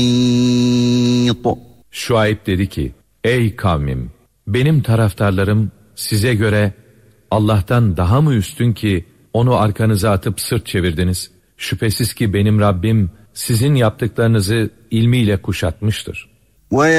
Şuayb dedi ki, ey kavmim, benim taraftarlarım size göre Allah'tan daha mı üstün ki onu arkanıza atıp sırt çevirdiniz? Şüphesiz ki benim Rabbim sizin yaptıklarınızı ilmiyle kuşatmıştır.